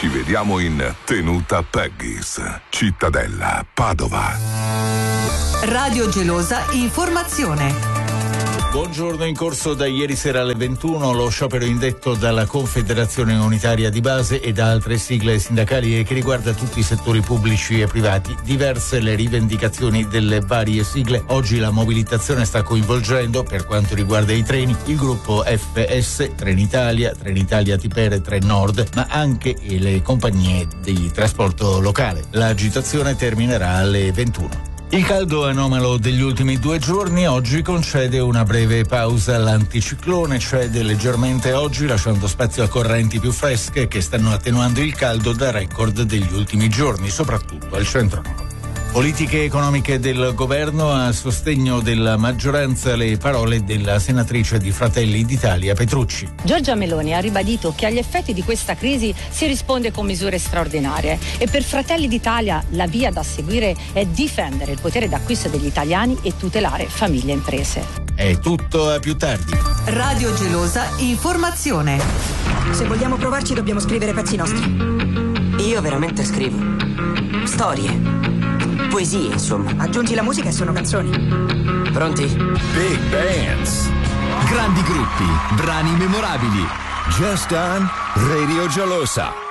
Ci vediamo in Tenuta Peggy's, Cittadella, Padova. Radio Gelosa Informazione. Buongiorno, in corso da ieri sera alle 21 lo sciopero indetto dalla Confederazione Unitaria di Base e da altre sigle sindacali che riguarda tutti i settori pubblici e privati. Diverse le rivendicazioni delle varie sigle. Oggi la mobilitazione sta coinvolgendo, per quanto riguarda i treni, il gruppo FS, Trenitalia, Trenitalia Tipere, Trenord, ma anche le compagnie di trasporto locale. L'agitazione terminerà alle 21. Il caldo anomalo degli ultimi 2 giorni oggi concede una breve pausa. L'anticiclone cede leggermente oggi, lasciando spazio a correnti più fresche che stanno attenuando il caldo da record degli ultimi giorni, soprattutto al centro-nord. Politiche economiche del governo, a sostegno della maggioranza le parole della senatrice di Fratelli d'Italia Petrucci. Giorgia Meloni ha ribadito che agli effetti di questa crisi si risponde con misure straordinarie e per Fratelli d'Italia la via da seguire è difendere il potere d'acquisto degli italiani e tutelare famiglie e imprese. È tutto, a più tardi. Radio Gelosa Informazione. Se vogliamo provarci dobbiamo scrivere pezzi nostri. Io veramente scrivo storie, poesie, insomma. Aggiungi la musica e sono canzoni. Pronti? Big bands, grandi gruppi, brani memorabili. Just on Radio Gelosa.